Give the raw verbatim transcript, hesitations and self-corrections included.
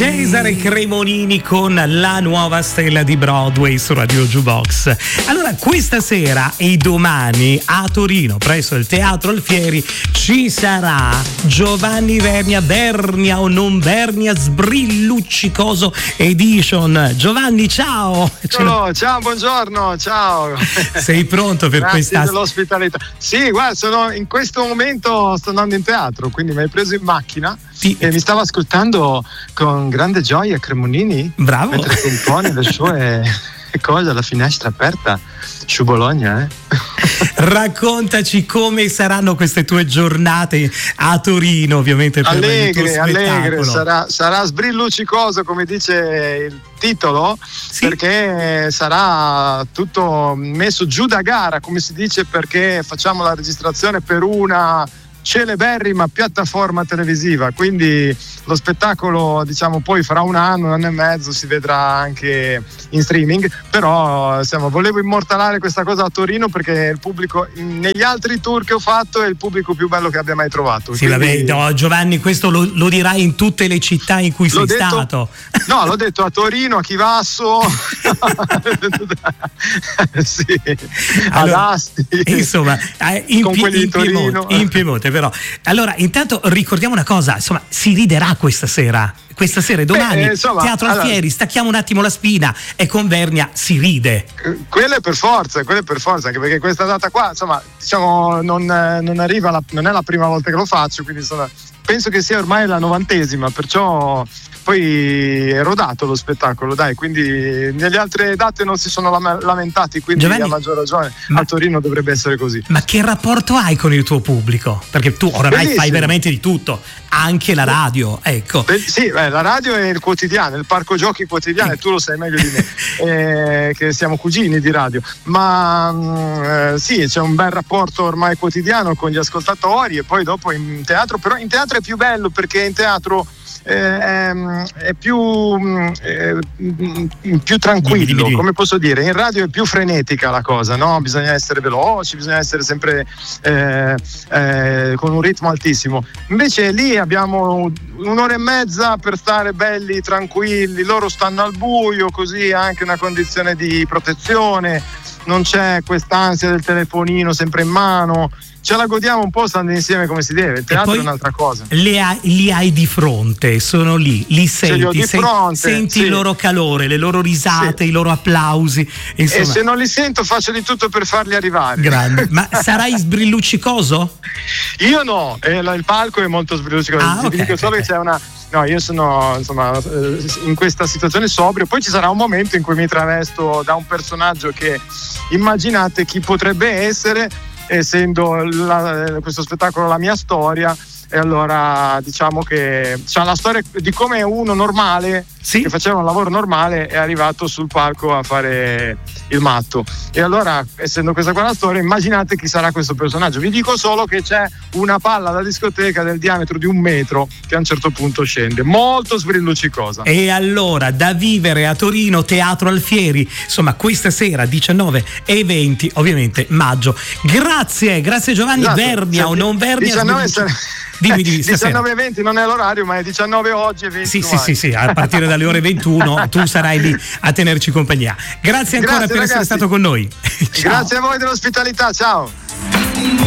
Cesare Cremonini con la nuova stella di Broadway su Radio Jukebox. Allora, questa sera e domani a Torino, presso il Teatro Alfieri, ci sarà Giovanni Vernia, Vernia o non Vernia, Sbrilluccicoso Edition. Giovanni, ciao! Ciao, ciao, buongiorno, ciao! Sei pronto per Grazie questa... dell'ospitalità. Sì, guarda, sono in questo momento sto andando in teatro, quindi mi hai preso in macchina sì. E mi stavo ascoltando con grande gioia Cremonini. Bravo! Mentre compone le sue cose alla finestra aperta su Bologna, eh? Raccontaci come saranno queste tue giornate a Torino, ovviamente per allegre, il tuo allegre, sarà, sarà sbrilluccicoso come dice il titolo, sì. Perché sarà tutto messo giù da gara, come si dice, perché facciamo la registrazione per una celeberrima piattaforma televisiva, quindi lo spettacolo, diciamo, poi fra un anno, un anno e mezzo si vedrà anche in streaming, però insomma, volevo immortalare questa cosa a Torino perché il pubblico negli altri tour che ho fatto è il pubblico più bello che abbia mai trovato. Sì, quindi... vabbè, no, Giovanni, questo lo, lo dirai in tutte le città in cui l'ho sei detto, stato. No, l'ho detto a Torino, a Chivasso, sì, allora, ad Asti, insomma, in, con quelli in, di Torino. Piemonte, in Piemonte però. Allora, intanto ricordiamo una cosa, insomma, si riderà questa sera. Questa sera e domani, Beh, insomma, Teatro allora, Alfieri, stacchiamo un attimo la spina e con Vernia si ride. Quello è per forza, quello è per forza, anche perché questa data qua, insomma, diciamo, non, non arriva, la, non è la prima volta che lo faccio, quindi insomma, penso che sia ormai la novantesima, perciò poi è rodato lo spettacolo, dai, quindi nelle altre date non si sono lamentati, quindi Giovanni, a maggior ragione ma, a Torino dovrebbe essere così. Ma che rapporto hai con il tuo pubblico? Perché tu oramai Bellissimo. Fai veramente di tutto, anche la radio, ecco. Beh, sì, beh, la radio è il quotidiano, il parco giochi quotidiano, e tu lo sai meglio di me, eh, che siamo cugini di radio, ma mh, eh, sì, c'è un bel rapporto ormai quotidiano con gli ascoltatori e poi dopo in teatro, però in teatro è più bello perché in teatro Eh, è, è più eh, più tranquillo, dimmi, dimmi. Come posso dire, in radio è più frenetica la cosa, no? Bisogna essere veloci, bisogna essere sempre eh, eh, con un ritmo altissimo, invece lì abbiamo un'ora e mezza per stare belli tranquilli, loro stanno al buio, così anche una condizione di protezione, non c'è quest'ansia del telefonino sempre in mano, ce la godiamo un po' stando insieme come si deve. Il teatro è un'altra cosa. Li hai, li hai di fronte, sono lì, li senti, di sen- fronte, senti sì. Il loro calore, le loro risate, sì. I loro applausi. Insomma. E se non li sento faccio di tutto per farli arrivare. Grande. Ma sarai sbrilluccicoso? Io no, eh, il palco è molto sbrilluccicoso. Ah, Ti okay, dico solo okay. che c'è una... No, io sono insomma in questa situazione sobrio, poi ci sarà un momento in cui mi travesto da un personaggio che immaginate chi potrebbe essere, essendo la, questo spettacolo la mia storia, e allora diciamo che c'ha la storia di come uno normale, sì? Che faceva un lavoro normale, è arrivato sul palco a fare il matto, e allora essendo questa qua la storia, immaginate chi sarà questo personaggio. Vi dico solo che c'è una palla da discoteca del diametro di un metro che a un certo punto scende, molto sbrilluccicosa. E allora, da vivere a Torino, Teatro Alfieri, insomma questa sera diciannove e venti, ovviamente maggio. Grazie, grazie Giovanni. Esatto. Vernia o non Vernia, diciannove dimmi, dimmi, diciannove e venti non è l'orario, ma è diciannove oggi e venti sì, sì, sì, sì, a partire dalle ore ventuno tu sarai lì a tenerci compagnia. Grazie ancora. Grazie, per ragazzi. Essere stato con noi. Grazie a voi dell'ospitalità, ciao.